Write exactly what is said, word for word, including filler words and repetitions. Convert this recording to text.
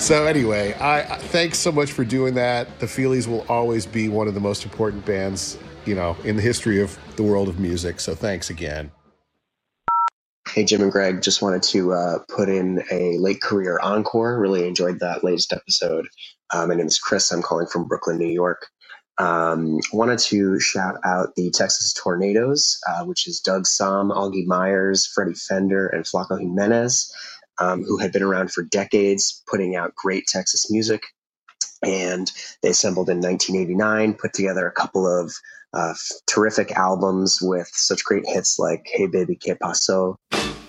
So anyway, I, I thanks so much for doing that. The Feelies will always be one of the most important bands, you know, in the history of the world of music. So thanks again. Hey, Jim and Greg, just wanted to uh, put in a late career encore. Really enjoyed that latest episode. Uh, my name is Chris. I'm calling from Brooklyn, New York. Um, wanted to shout out the Texas Tornadoes, uh, which is Doug Somm, Augie Myers, Freddie Fender, and Flaco Jimenez, um, who had been around for decades, putting out great Texas music. And they assembled in nineteen eighty-nine, put together a couple of uh, f- terrific albums with such great hits like Hey Baby, Que Paso,